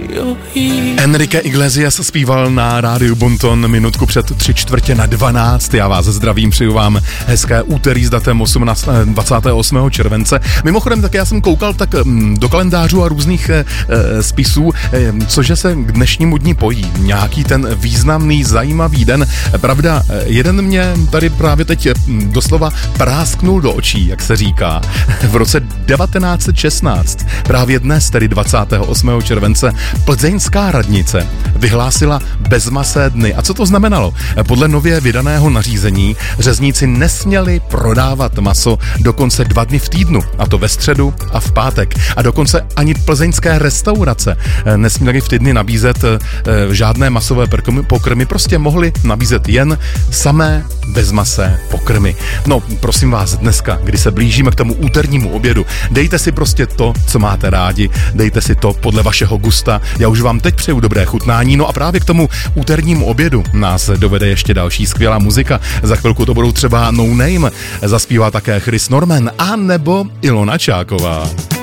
Enrique Iglesias zpíval na rádiu Bonton minutku před 3:45. Já vás zdravím, přeju vám hezké úterý s datem 28. července. Mimochodem, tak já jsem koukal tak do kalendářů a různých spisů, cože se k dnešnímu dni pojí. Nějaký ten významný, zajímavý den. Pravda, jeden mě tady právě teď doslova prásknul do očí, jak se říká. V roce 1916, právě dnes, tedy 28. července, plzeňská radnice vyhlásila bezmasé dny. A co to znamenalo? Podle nově vydaného nařízení řezníci nesměli prodávat maso dokonce 2 dny v týdnu, a to ve středu a v pátek. A dokonce ani plzeňské restaurace nesměly v ty dny nabízet žádné masové pokrmy, prostě mohli nabízet jen samé bezmasé pokrmy. No, prosím vás, dneska, kdy se blížíme k tomu úternímu obědu, dejte si prostě to, co máte rádi, dejte si to podle vašeho gusta. Já už vám teď přeju dobré chutnání, no a právě k tomu úternímu obědu nás dovede ještě další skvělá muzika. Za chvilku to budou třeba No Name, zaspívá také Chris Norman a nebo Ilona Čáková.